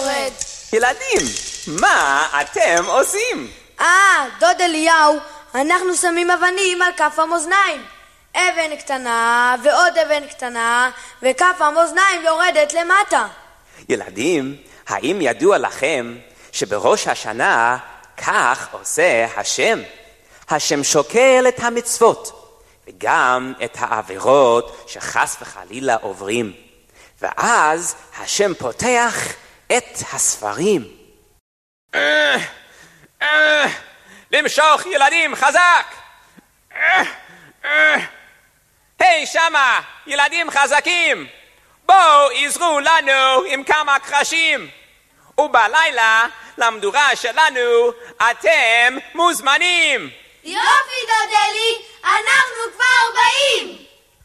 יורד. ילדים, מה אתם עושים? דוד אליהו, אנחנו שמים אבנים על כף המאזניים. אבן קטנה ועוד אבן קטנה, וכף המאזניים יורדת למטה. ילדים, האם ידוע לכם שבראש השנה כך עושה השם? השם שוקל את המצוות וגם את העבירות שחס וחלילה עוברים, ואז השם פותח את הספרים. למשוך ילדים חזק. היי שמה, ילדים חזקים, בואו עזרו לנו עם כמה קרשים, ובלילה למדורה שלנו אתם מוזמנים. יופי דוד אלי, אנחנו כבר באים.